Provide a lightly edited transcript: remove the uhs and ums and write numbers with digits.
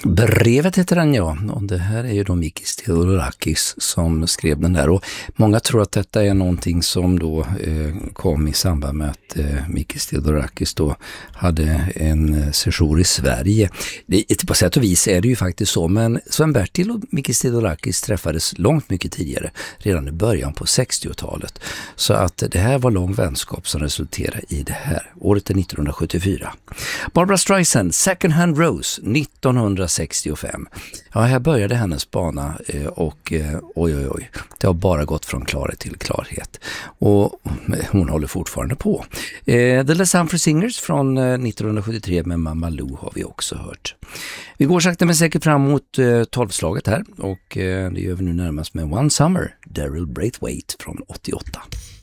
Brevet heter den, ja. Och det här är ju då Mikis Theodorakis som skrev den där. Och många tror att detta är någonting som då kom i samband med att Mikis Theodorakis då hade en sejour i Sverige. På sätt och vis är det ju faktiskt så. Men Sven-Bertil och Mikis Theodorakis träffades långt mycket tidigare. Redan i början på 60-talet. Så att det här var lång vänskap som resulterade i det här. Året är 1974. Barbra Streisand, Second Hand Rose, 1965. Ja, här började hennes bana och oj, det har bara gått från klarhet till klarhet. Och hon håller fortfarande på. The Les Humphrey Singers från 1973 med Mamma Lou har vi också hört. Vi går sakta men säkert fram mot 12-slaget här och det gör vi nu närmast med One Summer, Daryl Braithwaite från 88.